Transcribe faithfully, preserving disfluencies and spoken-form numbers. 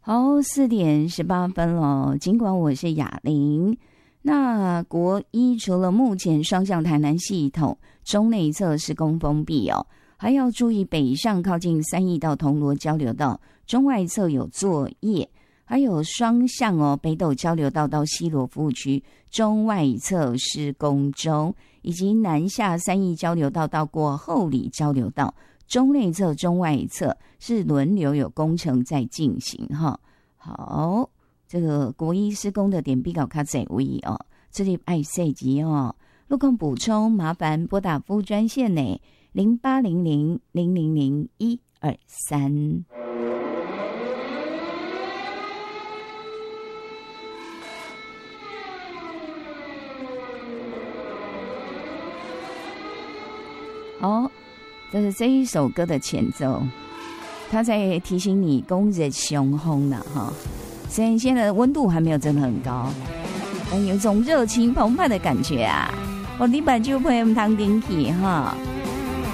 好，四点十八分了。尽管我是哑铃，那国一除了目前双向台南系统中内侧施工封闭哦，还要注意北上靠近三义到铜锣交流道中外侧有作业，还有双向哦北斗交流道到西螺服务区中外侧施工中，以及南下三义交流道到过后里交流道中内侧、中外侧是轮流有工程在进行哈。好，这个国一施工的点比较较侪位哦，这里爱细节哦。路况补充，麻烦拨打服务专线呢，零八零零零零零一二三。好，这是这一首歌的前奏，他在提醒你公日雄风了哈。虽然现在的温度还没有真的很高，但有一种热情澎湃的感觉啊！我你把就配唔汤顶起哈。